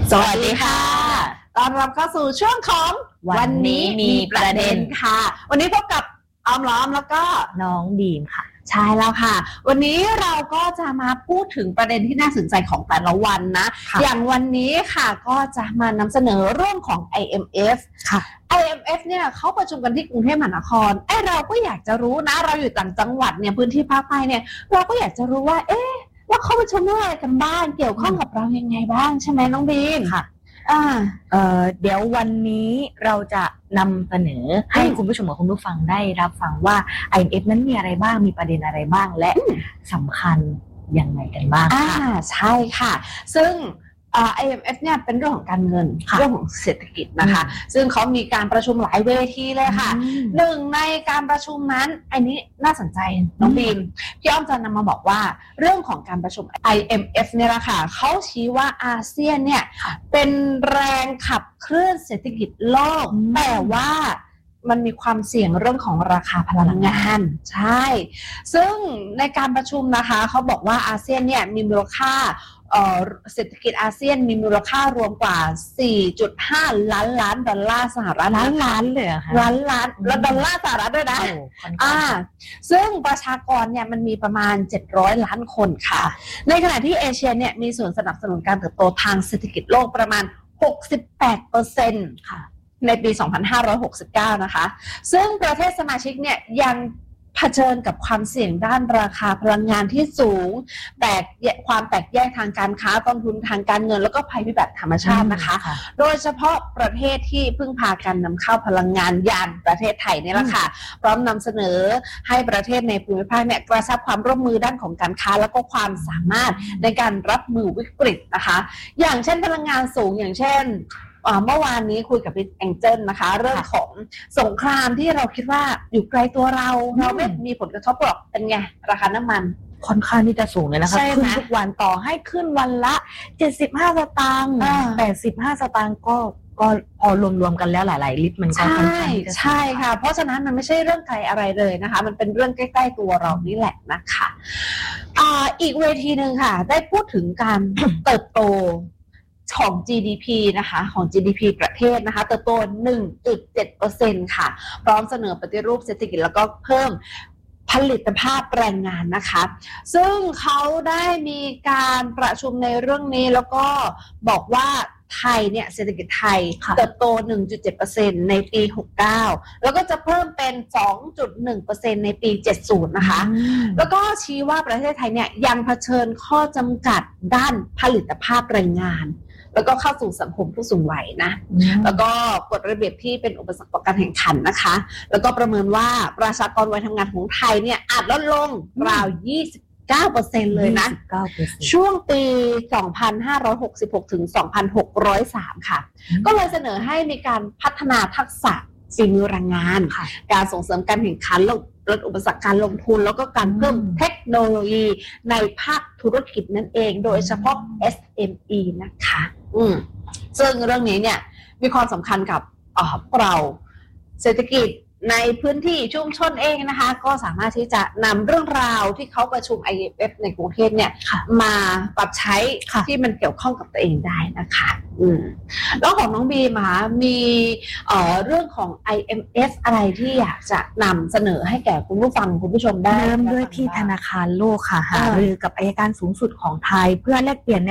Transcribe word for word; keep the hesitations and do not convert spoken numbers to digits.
สวัสดีค่ะต้อนรับเข้าสู่ช่วงของวันนี้มีประเด็นค่ะวันนี้พบกับออมล้อมแล้วก็น้องบีมค่ะใช่แล้วค่ะวันนี้เราก็จะมาพูดถึงประเด็นที่น่าสนใจของแต่ละวันนะอย่างวันนี้ค่ะก็จะมานำเสนอเรื่องของ ไอ เอ็ม เอฟ ค่ะ ไอ เอ็ม เอฟ เนี่ยเขาประชุมกันที่กรุงเทพมหานครเอ้เราก็อยากจะรู้นะเราอยู่ต่างจังหวัดเนี่ยพื้นที่ภาคใต้เนี่ยเราก็อยากจะรู้ว่าเอ๊ะว่าเขาประชุมเรื่องอะไรกันบ้างเกี่ยวข้องกับเรายังไงบ้างใช่ไหมน้องบีมค่ะอ่าเอ่อเดี๋ยววันนี้เราจะนำเสนอให้คุณผู้ชมกับคุณผู้ฟังได้รับฟังว่า ไอ เอ็ม เอฟ นั้นมีอะไรบ้างมีประเด็นอะไรบ้างและสำคัญยังไงกันบ้างค่ะอ่าใช่ค่ะซึ่งไอ เอ็ม เอฟ เนี่ยเป็นเรื่องของการเงินเรื่องของเศรษฐกิจนะคะซึ่งเขามีการประชุมหลายเวทีเลยค่ะหนึ่งในการประชุมนั้นอันนี้น่าสนใจน้องบีมพี่อ้อมจะนำมาบอกว่าเรื่องของการประชุม ไอ เอ็ม เอฟ เนี่ยแหละค่ะเขาชี้ว่าอาเซียนเนี่ยเป็นแรงขับเคลื่อนเศรษฐกิจโลกแต่ว่ามันมีความเสี่ยงเรื่องของราคาพลังงานใช่ซึ่งในการประชุมนะคะเขาบอกว่าอาเซียนเนี่ยมีมูลค่าเศรษฐกิจอาเซียนมีมูลค่ารวมกว่า สี่จุดห้า ล้านล้านดอลลาร์สหรัฐล้านล้านเลยค่ะล้านล้านแล้วดอลลาร์สหรัฐด้วยนะอ่าซึ่งประชากรเนี่ยมันมีประมาณเจ็ดร้อยล้านคนค่ะในขณะที่เอเชียเนี่ยมีส่วนสนับสนุนการเติบโตทางเศรษฐกิจโลกประมาณ หกสิบแปดเปอร์เซ็นต์ ค่ะในปี สองพันห้าร้อยหกสิบเก้า นะคะซึ่งประเทศสมาชิกเนี่ยยังเผชิญกับความเสี่ยงด้านราคาพลังงานที่สูงแตกความแตกแยกทางการค้าต้นทุนทางการเงินแล้วก็ภัยพิบัติธรรมชาตินะคะโดยเฉพาะประเทศที่พึ่งพาการนำเข้าพลังงานอย่างประเทศไทยนี่แหละค่ะพร้อมนำเสนอให้ประเทศในภูมิภาคเนี่ยกระชับความร่วมมือด้านของการค้าแล้วก็ความสามารถในการรับมือวิกฤตนะคะอย่างเช่นพลังงานสูงอย่างเช่นเมื่อวานนี้คุยกับพี่แองเจิลนะคะเรื่องของสงครามที่เราคิดว่าอยู่ไกลตัวเราเราไม่มีผลกระทบหรอกเป็นไงราคาน้ำมันค่อนข้างที่จะสูงเลยนะคะขึ้นทุกวันต่อให้ขึ้นวันละเจ็ดสิบห้าสตางค์แปดสิบห้าสตางค์ก็ก็พอรวมๆกันแล้วหลายๆลิตรมันก็ค่อนข้างที่จะใช่ค่ะเพราะฉะนั้นมันไม่ใช่เรื่องไกลอะไรเลยนะคะมันเป็นเรื่องใกล้ๆตัวเรานี่แหละนะคะอ่าอีกเวทีนึงค่ะได้พูดถึงการ เติบโตของ จี ดี พี นะคะของ จี ดี พี ประเทศนะคะเติบโต หนึ่งจุดเจ็ดเปอร์เซ็นต์ ค่ะพร้อมเสนอปฏิรูปเศรษฐกิจแล้วก็เพิ่มผลิตภาพแรงงานนะคะซึ่งเขาได้มีการประชุมในเรื่องนี้แล้วก็บอกว่าไทยเนี่ยเศรษฐกิจไทยเติบโต หนึ่งจุดเจ็ดเปอร์เซ็นต์ ในปีหกสิบเก้าแล้วก็จะเพิ่มเป็น สองจุดหนึ่งเปอร์เซ็นต์ ในปีเจ็ดสิบนะคะแล้วก็ชี้ว่าประเทศไทยเนี่ยยังเผชิญข้อจำกัดด้านผลิตภาพแรงงานแล้วก็เข้าสู่สังคมผู้สูงวัยนะแล้วก็กฎระเบียบที่เป็นอุปสรรคต่อการแข่งขันนะคะแล้วก็ประเมินว่าประชากรวัยทำงานของไทยเนี่ยอาจลดลงราว ยี่สิบเก้าเปอร์เซ็นต์ เลยนะช่วงปี สองพันห้าร้อยหกสิบหก ถึง สองพันหกร้อยสาม ค่ะก็เลยเสนอให้มีการพัฒนาทักษะฝีมือแรงงานการส่งเสริมการแข่งขันลดอุปสรรคการลงทุนแล้วก็การเพิ่มเทคโนโลยีในภาคธุรกิจนั่นเองโดยเฉพาะ เอส เอ็ม อี นะคะอืมซึ่งเรื่องนี้เนี่ยมีความสำคัญกับเราเศรษฐกิจในพื้นที่ชุมชนเองนะคะก็สามารถที่จะนำเรื่องราวที่เขาประชุม ไอ เอ็ม เอฟ ในกรุงเทพเนี่ยมาปรับใช้ที่มันเกี่ยวข้องกับตัวเองได้นะคะอืมแล้วของน้องบีมามีเอ่อเรื่องของ ไอ เอ็ม เอฟ อะไรที่อยากจะนำเสนอให้แก่คุณผู้ฟังคุณผู้ชมได้เริ่มด้วยที่ธนาคารโลกค่ะหารือกับอัยการสูงสุดของไทยเพื่อแลกเปลี่ยน